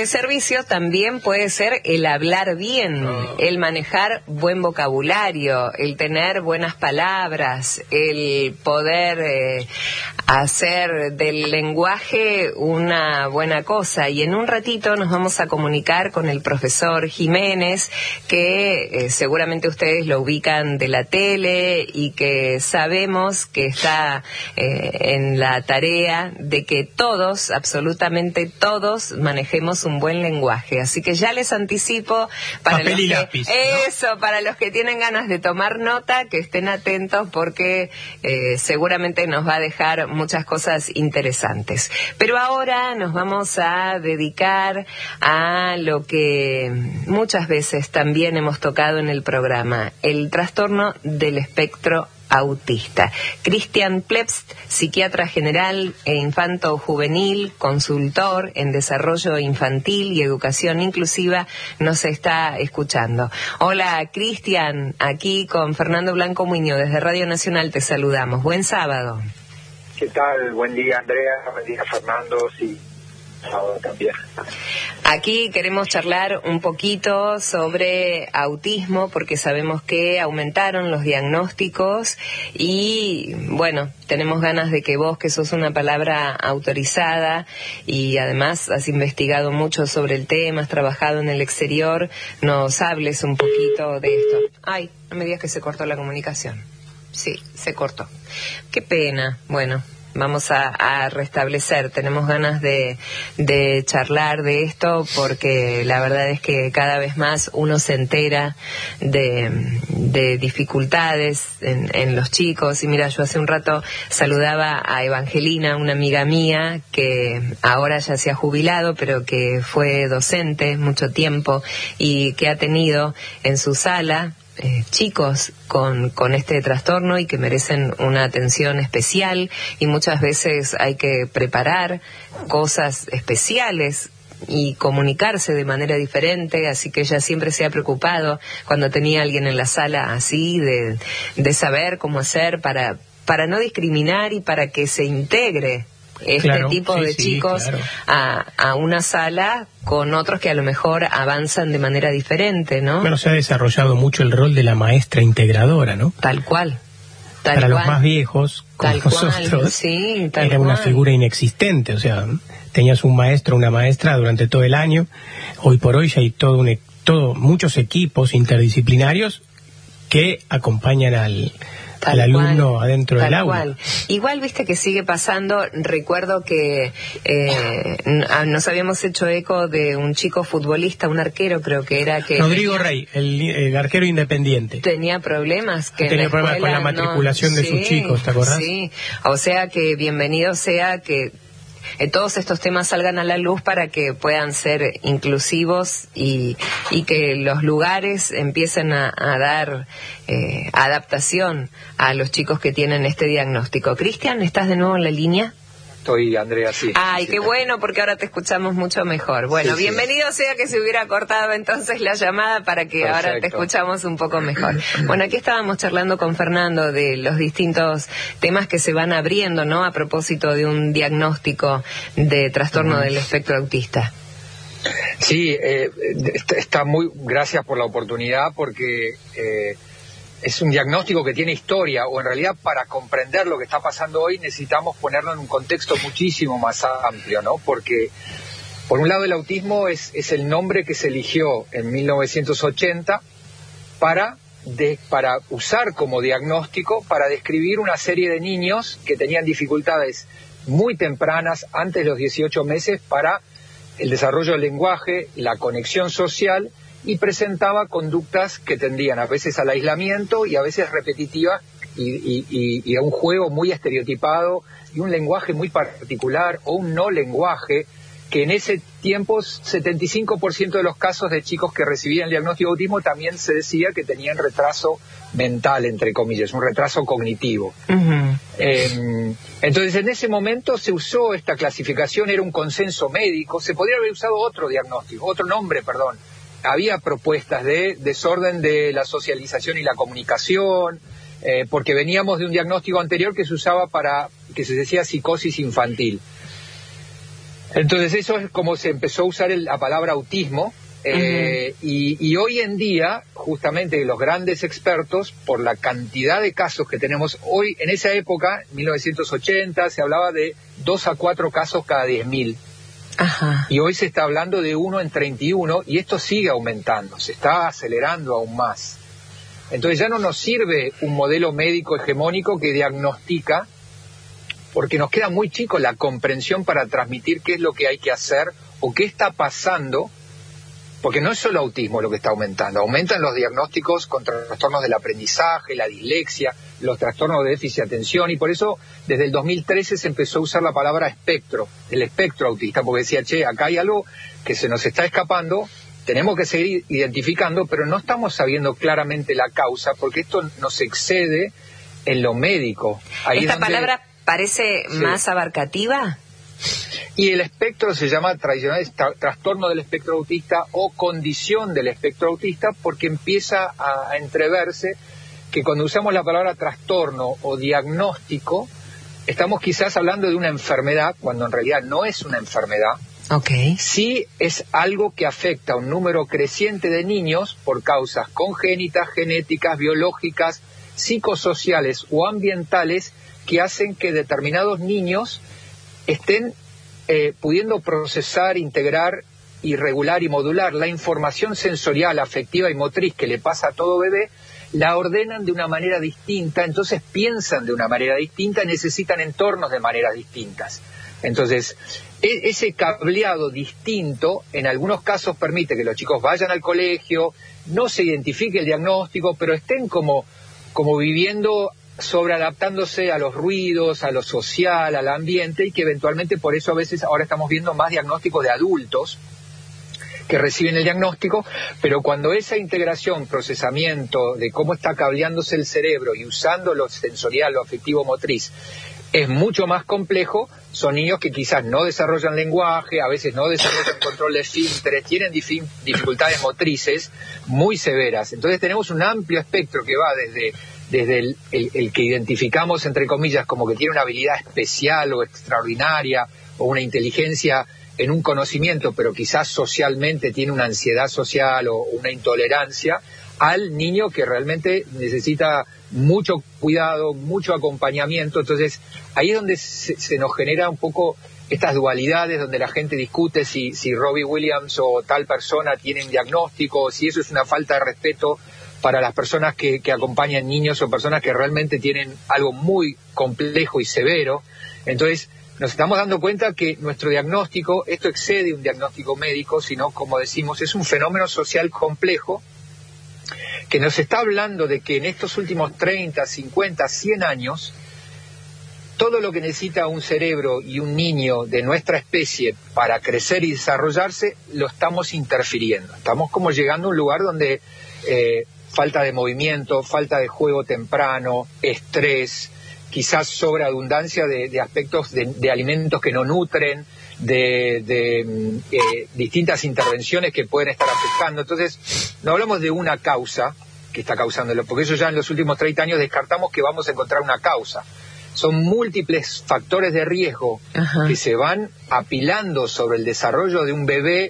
de servicio también puede ser el hablar bien, el manejar buen vocabulario, el tener buenas palabras, el poder hacer del lenguaje una buena cosa. Y en un ratito nos vamos a comunicar con el profesor Jiménez, que seguramente ustedes lo ubican de la tele y que sabemos que está en la tarea de que todos, absolutamente todos, manejemos un buen lenguaje. Así que ya les anticipo para papel los y que, lápiz, eso, para los que tienen ganas de tomar nota, que estén atentos porque seguramente nos va a dejar muchas cosas interesantes. Pero ahora nos vamos a dedicar a lo que muchas veces también hemos tocado en el programa, el trastorno del espectro autista. Cristian Plepst, psiquiatra general e infanto-juvenil, consultor en desarrollo infantil y educación inclusiva, nos está escuchando. Hola, Cristian, aquí con Fernando Blanco Muñoz, desde Radio Nacional te saludamos. Buen sábado. ¿Qué tal? Buen día, Andrea. Buen día, Fernando. Sí, sábado también. Aquí queremos charlar un poquito sobre autismo porque sabemos que aumentaron los diagnósticos y, bueno, tenemos ganas de que vos, que sos una palabra autorizada y además has investigado mucho sobre el tema, has trabajado en el exterior, nos hables un poquito de esto. Ay, no me digas que se cortó la comunicación. Sí, se cortó. Qué pena. Bueno, vamos a restablecer. Tenemos ganas de charlar de esto porque la verdad es que cada vez más uno se entera de dificultades en los chicos. Y mira, yo hace un rato saludaba a Evangelina, una amiga mía que ahora ya se ha jubilado, pero que fue docente mucho tiempo y que ha tenido en su sala chicos con este trastorno y que merecen una atención especial, y muchas veces hay que preparar cosas especiales y comunicarse de manera diferente, así que ella siempre se ha preocupado cuando tenía a alguien en la sala así, de saber cómo hacer para no discriminar y para que se integre tipo de chicos a una sala con otros que a lo mejor avanzan de manera diferente, ¿no? Bueno, se ha desarrollado mucho el rol de la maestra integradora, ¿no? Tal cual. Para los más viejos, como nosotros, sí, era una figura inexistente, o sea, tenías un maestro, una maestra durante todo el año. Hoy por hoy ya hay muchos equipos interdisciplinarios que acompañan al alumno adentro del aula. Igual, viste que sigue pasando. Recuerdo que nos habíamos hecho eco de un chico futbolista, un arquero creo que era, que Rodrigo Rey, el arquero independiente. Tenía problemas tenía problemas con la matriculación de sus chicos, ¿te acordás? Sí, o sea que bienvenido sea que todos estos temas salgan a la luz para que puedan ser inclusivos y que los lugares empiecen a dar adaptación a los chicos que tienen este diagnóstico. Cristian, ¿estás de nuevo en la línea? Estoy, Andrea, sí. Ay, sí, qué bueno, porque ahora te escuchamos mucho mejor. Bueno, sí, bienvenido sea que se hubiera cortado entonces la llamada para que Perfecto. Ahora te escuchamos un poco mejor. Bueno, aquí estábamos charlando con Fernando de los distintos temas que se van abriendo, ¿no? A propósito de un diagnóstico de trastorno del espectro autista. Sí, está muy... Gracias por la oportunidad, porque es un diagnóstico que tiene historia, o en realidad para comprender lo que está pasando hoy necesitamos ponerlo en un contexto muchísimo más amplio, ¿no? Porque, por un lado, el autismo es el nombre que se eligió en 1980 para usar como diagnóstico para describir una serie de niños que tenían dificultades muy tempranas, antes de los 18 meses, para el desarrollo del lenguaje, la conexión social, y presentaba conductas que tendían a veces al aislamiento y a veces repetitivas y a un juego muy estereotipado y un lenguaje muy particular o un no lenguaje, que en ese tiempo 75% de los casos de chicos que recibían el diagnóstico de autismo también se decía que tenían retraso mental, entre comillas, un retraso cognitivo. Uh-huh. Entonces, en ese momento se usó esta clasificación, era un consenso médico. Se podría haber usado otro nombre. Había propuestas de desorden de la socialización y la comunicación, porque veníamos de un diagnóstico anterior que se usaba que se decía psicosis infantil. Entonces eso es como se empezó a usar la palabra autismo. Y hoy en día, justamente los grandes expertos, por la cantidad de casos que tenemos hoy, en esa época, 1980, se hablaba de 2 a 4 casos cada 10.000. Ajá. Y hoy se está hablando de 1 en 31, y esto sigue aumentando, se está acelerando aún más. Entonces ya no nos sirve un modelo médico hegemónico que diagnostica, porque nos queda muy chico la comprensión para transmitir qué es lo que hay que hacer o qué está pasando. Porque no es solo autismo lo que está aumentando, aumentan los diagnósticos con trastornos del aprendizaje, la dislexia, los trastornos de déficit de atención, y por eso desde el 2013 se empezó a usar la palabra espectro, el espectro autista, porque decía, che, acá hay algo que se nos está escapando, tenemos que seguir identificando, pero no estamos sabiendo claramente la causa, porque esto nos excede en lo médico. ¿Esta palabra parece más abarcativa? Y el espectro se llama tradicionalmente trastorno del espectro autista o condición del espectro autista, porque empieza a entreverse que cuando usamos la palabra trastorno o diagnóstico, estamos quizás hablando de una enfermedad, cuando en realidad no es una enfermedad. Okay. Sí es algo que afecta a un número creciente de niños por causas congénitas, genéticas, biológicas, psicosociales o ambientales que hacen que determinados niños estén pudiendo procesar, integrar y regular y modular la información sensorial, afectiva y motriz que le pasa a todo bebé, la ordenan de una manera distinta, entonces piensan de una manera distinta, necesitan entornos de maneras distintas. Entonces, ese cableado distinto en algunos casos permite que los chicos vayan al colegio, no se identifique el diagnóstico, pero estén como viviendo sobreadaptándose a los ruidos, a lo social, al ambiente, y que eventualmente por eso a veces ahora estamos viendo más diagnósticos de adultos que reciben el diagnóstico, pero cuando esa integración, procesamiento de cómo está cableándose el cerebro y usando lo sensorial, lo afectivo motriz, es mucho más complejo, son niños que quizás no desarrollan lenguaje, a veces no desarrollan control de esfínteres, tienen dificultades motrices muy severas. Entonces tenemos un amplio espectro que va desde el que identificamos, entre comillas, como que tiene una habilidad especial o extraordinaria o una inteligencia en un conocimiento, pero quizás socialmente tiene una ansiedad social o una intolerancia, al niño que realmente necesita mucho cuidado, mucho acompañamiento. Entonces ahí es donde se nos genera un poco estas dualidades, donde la gente discute si Robbie Williams o tal persona tienen diagnóstico, si eso es una falta de respeto para las personas que acompañan niños o personas que realmente tienen algo muy complejo y severo. Entonces nos estamos dando cuenta que nuestro diagnóstico, esto excede un diagnóstico médico, sino, como decimos, es un fenómeno social complejo que nos está hablando de que en estos últimos 30, 50, 100 años, todo lo que necesita un cerebro y un niño de nuestra especie para crecer y desarrollarse, lo estamos interfiriendo. Estamos como llegando a un lugar donde falta de movimiento, falta de juego temprano, estrés, quizás sobreabundancia de aspectos de alimentos que no nutren, de distintas intervenciones que pueden estar afectando. Entonces, no hablamos de una causa que está causándolo, porque eso ya en los últimos 30 años descartamos que vamos a encontrar una causa. Son múltiples factores de riesgo que se van apilando sobre el desarrollo de un bebé